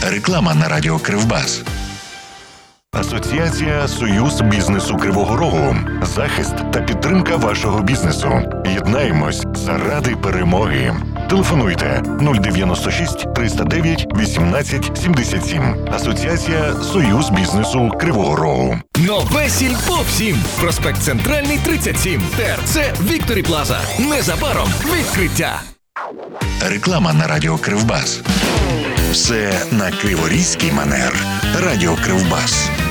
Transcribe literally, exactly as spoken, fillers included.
Реклама на радіо Кривбас. Асоціація «Союз бізнесу Кривого Рогу». Захист та підтримка вашого бізнесу. Єднаємось заради перемоги. Телефонуйте нуль дев'яносто шість триста дев'ять вісімнадцять сімдесят сім. Асоціація «Союз бізнесу Кривого Рогу». Нове Сільпо всім. Проспект Центральний, тридцять сім. ТРЦ Вікторі Плаза. Незабаром відкриття. Реклама на радіо Кривбас. Все на криворізький манер. Радіо Кривбас.